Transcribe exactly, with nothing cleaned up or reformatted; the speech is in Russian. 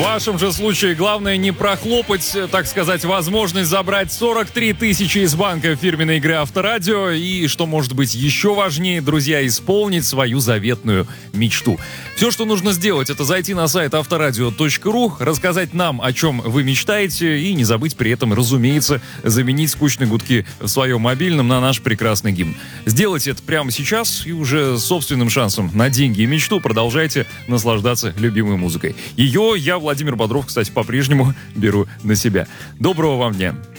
вашем же случае главное не прохлопать, так сказать, возможность забрать сорок три тысячи из банка фирменной игры Авторадио. И, что может быть еще важнее, друзья, исполнить свою заветную мечту. Все, что нужно сделать, это зайти на сайт авторадио точка ру, рассказать нам, о чем вы мечтаете, и не забыть при этом, разумеется, заменить скучные гудки в своем мобильном на наш прекрасный гимн. Сделайте это прямо сейчас, и уже с собственным шансом на деньги и мечту продолжайте наслаждаться любимой музыкой. Ее я, Владимир Бодров, кстати, по-прежнему беру на себя. Доброго вам дня!